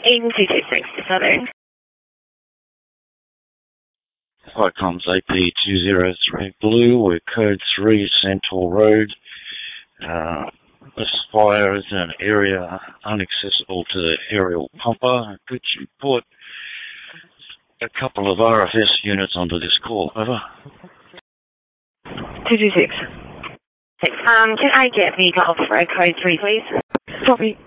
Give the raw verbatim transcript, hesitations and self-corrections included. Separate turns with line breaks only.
Aim two two six to Southern.
Hi, comms A P two zero three Blue, we're code three Centaur Road. Uh, this fire is in an area inaccessible to the aerial pumper. Could you put a couple of R F S units onto this call? Over.
two two six. Um, can I get the Golf for code three, please? Copy.